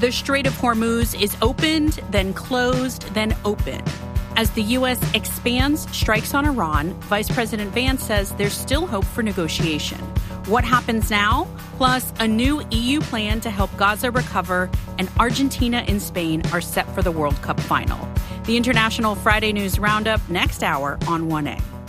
The Strait of Hormuz is opened, then closed, then open. As the U.S. expands strikes on Iran, Vice President Vance says there's still hope for negotiation. What happens now? Plus, a new EU plan to help Gaza recover, and Argentina and Spain are set for the World Cup final. The International Friday News Roundup next hour on 1A.